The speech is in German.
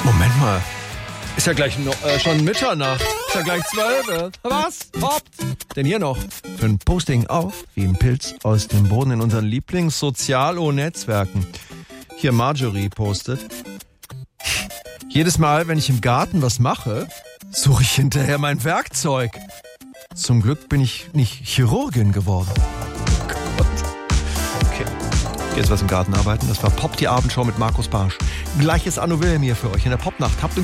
Moment mal. Ist ja gleich schon Mitternacht. Ist ja gleich 12. Was? Hoppt. Denn hier noch für ein Posting auf, wie ein Pilz aus dem Boden in unseren Lieblings-Sozialo-Netzwerken. Hier Marjorie postet. Jedes Mal, wenn ich im Garten was mache, suche ich hinterher mein Werkzeug. Zum Glück bin ich nicht Chirurgin geworden. Oh Gott. Okay. Jetzt was im Garten arbeiten. Das war Pop, die Abendshow mit Markus Barsch. Gleiches Anno Wilhelm hier für euch in der Popnacht. Habt eine